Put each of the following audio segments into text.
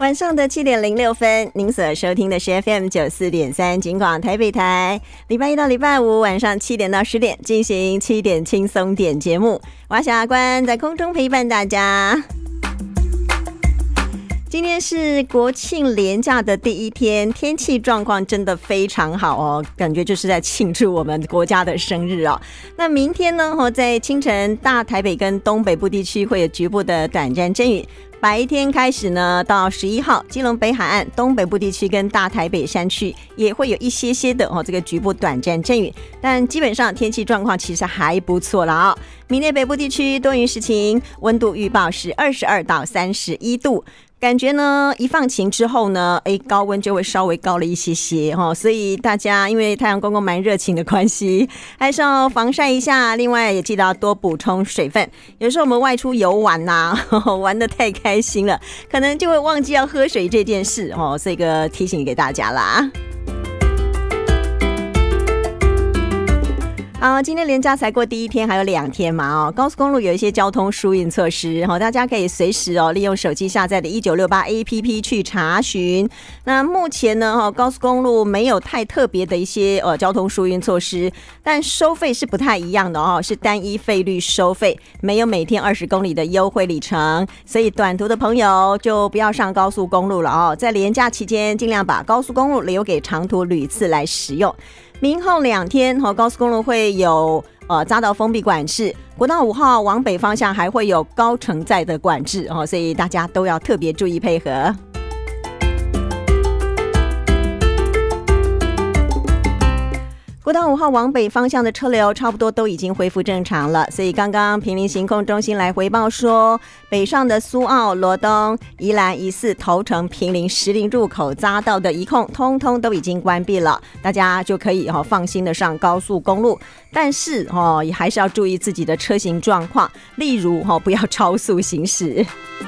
晚上的7:06，您所收听的是 FM 94.3警广台北台，礼拜一到礼拜五晚上7点到10点进行7点轻松点节目，我是阿关，在空中陪伴大家。今天是国庆连假的第一天，天气状况真的非常好哦，感觉就是在庆祝我们国家的生日哦。那明天呢，在清晨大台北跟东北部地区会有局部的短暂阵雨，白天开始呢，到11号，基隆北海岸、东北部地区跟大台北山区也会有一些的这个局部短暂阵雨，但基本上天气状况其实还不错了啊。明天北部地区多云时晴，温度预报是22到31度。感觉呢，一放晴之后呢，高温就会稍微高了一些所以大家因为太阳公公蛮热情的关系，还是要防晒一下。另外也记得要多补充水分。有时候我们外出游玩玩得太开心了，可能就会忘记要喝水这件事这个提醒给大家啦。好，今天连假才过第一天，还有2天嘛高速公路有一些交通疏运措施大家可以随时利用手机下载的1968 APP 去查询。那目前呢高速公路没有太特别的一些交通疏运措施，但收费是不太一样的是单一费率收费，没有每天20公里的优惠里程，所以短途的朋友就不要上高速公路了在连假期间尽量把高速公路留给长途旅次来使用。明后2天高速公路会有匝道封闭管制，国道5号往北方向还会有高承载的管制所以大家都要特别注意配合。国道5号往北方向的车流差不多都已经恢复正常了，所以刚刚坪林行控中心来回报说，北上的苏澳、罗东、宜兰、宜4、头城、坪林、石林入口匝道的移控通通都已经关闭了，大家就可以放心的上高速公路，但是也还是要注意自己的车型状况，例如不要超速行驶。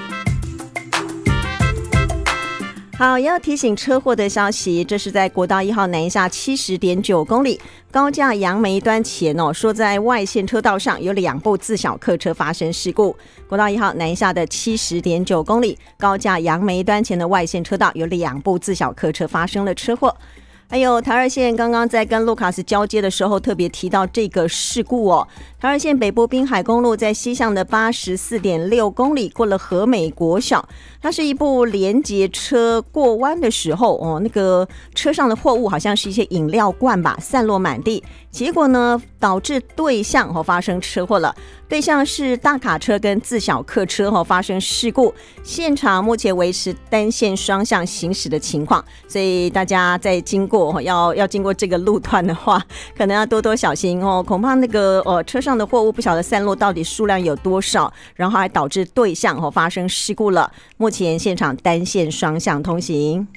好，也要提醒车祸的消息，这是在国道1号南下 70.9 公里高架杨梅端前说在外线车道上有2部自小客车发生事故。国道1号南下的 70.9 公里高架杨梅端前的外线车道有2部自小客车发生了车祸。还有台2线刚刚在跟路卡斯交接的时候特别提到这个事故台2线北部滨海公路在西向的 84.6 公里过了和美国小，它是一部连结车过弯的时候那个车上的货物好像是一些饮料罐吧，散落满地，结果呢导致对向发生车祸了。对象是大卡车跟自小客车发生事故，现场目前维持单线双向行驶的情况，所以大家在经过要经过这个路段的话，可能要多多小心恐怕那个车上的货物不晓得散落到底数量有多少，然后还导致对向发生事故了。目前现场单线双向通行。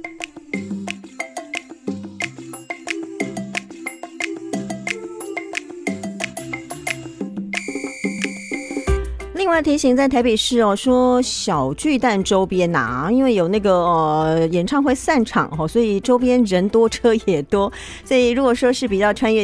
另外提醒，在台北市说小巨蛋周边因为有那个演唱会散场所以周边人多车也多，所以如果说是比较穿越